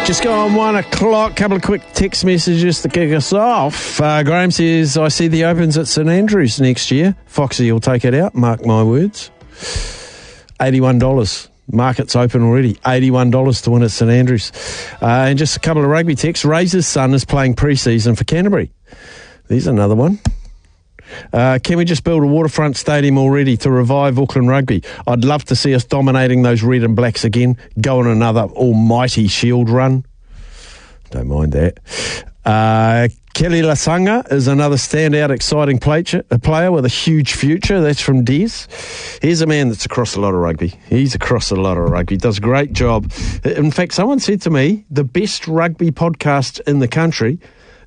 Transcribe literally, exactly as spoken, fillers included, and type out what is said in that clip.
Just go on one o'clock. Couple of quick text messages to kick us off. Uh, Graham says, I see the Opens at St Andrews next year. Foxy will take it out, mark my words. eighty-one dollars. Market's open already. eighty-one dollars to win at St Andrews. Uh, and just a couple of rugby texts. Razor's son is playing pre-season for Canterbury. There's another one. Uh, can we just build a waterfront stadium already to revive Auckland rugby? I'd love to see us dominating those red and blacks again. Go on another almighty shield run. Don't mind that. Uh, Kelly Lasanga is another standout, exciting play- a player with a huge future. That's from Des. Here's a man that's across a lot of rugby. He's across a lot of rugby. Does a great job. In fact, someone said to me, the best rugby podcast in the country